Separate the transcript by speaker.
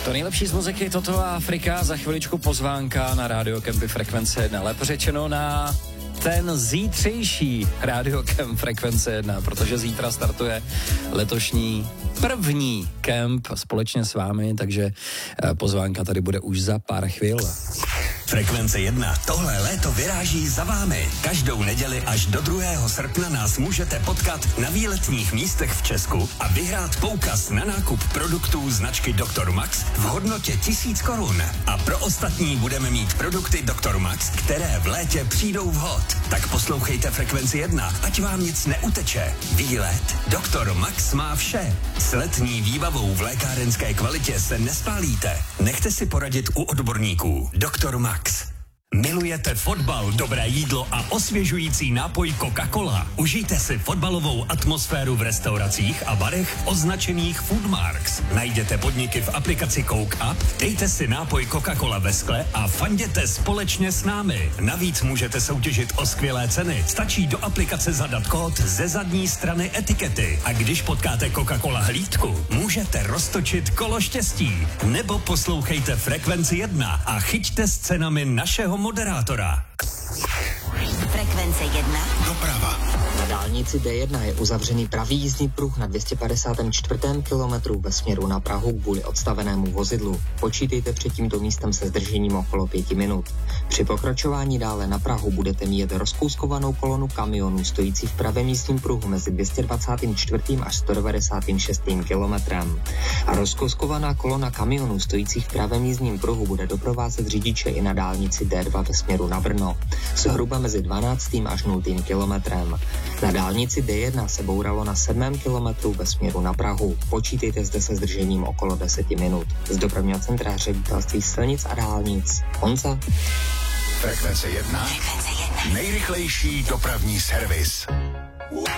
Speaker 1: To nejlepší z muziky, toto a Afrika, za chviličku pozvánka na Radio Campy Frekvence 1, lépe řečeno na ten zítřejší Radio Camp Frekvence 1, protože zítra startuje letošní první kemp společně s vámi, takže pozvánka tady bude už za pár chvil.
Speaker 2: Frekvence 1. Tohle léto vyráží za vámi. Každou neděli až do 2. srpna nás můžete potkat na výletních místech v Česku a vyhrát poukaz na nákup produktů značky Dr. Max v hodnotě 1000 korun. A pro ostatní budeme mít produkty Dr. Max, které v létě přijdou vhod. Tak poslouchejte Frekvenci 1, ať vám nic neuteče. Výlet Dr. Max má vše. S letní výbavou v lékárenské kvalitě se nespálíte. Nechte si poradit u odborníků. Dr. Max. Milujete fotbal, dobré jídlo a osvěžující nápoj Coca-Cola? Užijte si fotbalovou atmosféru v restauracích a barech označených Foodmarks. Najděte podniky v aplikaci Coke Up, dejte si nápoj Coca-Cola ve skle a fanděte společně s námi. Navíc můžete soutěžit o skvělé ceny. Stačí do aplikace zadat kód ze zadní strany etikety. A když potkáte Coca-Cola hlídku, můžete roztočit kolo štěstí. Nebo poslouchejte Frekvenci 1 a chyťte s cenami našeho moderátora.
Speaker 3: Frekvence 1.
Speaker 2: Doprava.
Speaker 4: Na dálnici D1 je uzavřený pravý jízdní pruh na 254. kilometru ve směru na Prahu kvůli odstavenému vozidlu. Počítejte před tímto místem se zdržením okolo 5 minut. Při pokračování dále na Prahu budete mít rozkouskovanou kolonu kamionů stojící v pravém jízdním pruhu mezi 224. až 196. kilometrem. A rozkouskovaná kolona kamionů stojících v pravém jízdním pruhu bude doprovázet řidiče i na dálnici D2 ve směru na Brno, zhruba mezi 12. až 0. kilometrem. Na dálnici D1 se bouralo na 7. kilometru ve směru na Prahu. Počítejte zde se zdržením okolo 10 minut. Z dopravního centra Ředitelství silnic a dálnic. Honza.
Speaker 2: Frekvence 1. Nejrychlejší dopravní servis.